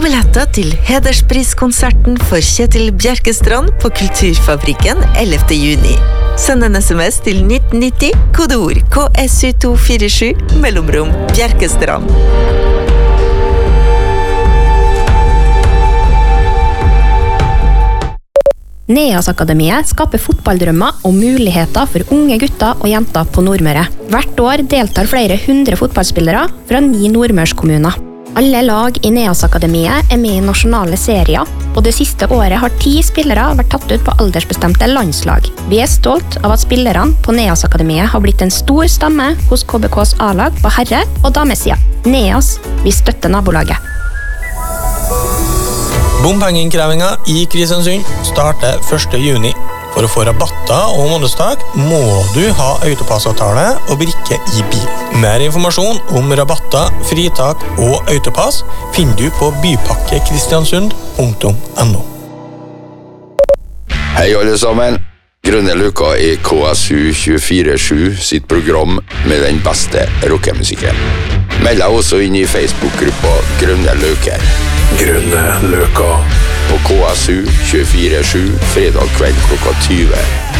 billetter til hederspriskonserten for Kjetil Bjerkestrand på Kulturfabrikken 11. juni. Send en SMS til 1990, kodeord KSU247, mellomrom Bjerkestrand. Neas-akademiet skaper fotballdrømmer og muligheter for unge gutter og jenter på Nordmøre. Hvert år deltar flere 100 fotballspillere fra 9 nordmørskommuner. Alle lag i Neas-akademiet med i nasjonale serier, og det siste året har 10 spillere vært tatt ut på aldersbestemte landslag. Vi stolt av at spillerne på Neas-akademiet har blitt en stor stemme hos KBKs A-lag på herre- og damesida. Neas, vi støtter nabolaget. Bompengeinnkrevingen i Kristiansund starter 1. juni. For å få rabatter og månedstak må du ha autopassavtale og brikke i bil. Mer informasjon om rabatter, fritak og autopass finner du på bypakkekristiansund.no. Hei alle sammen! Grønne Løka i KSU247 sitt program med den beste rockemusikken. Meld deg også inn i Facebook-gruppa Grønne Løker. Grønne Løka På KSU247 fredag kveld klokka 20.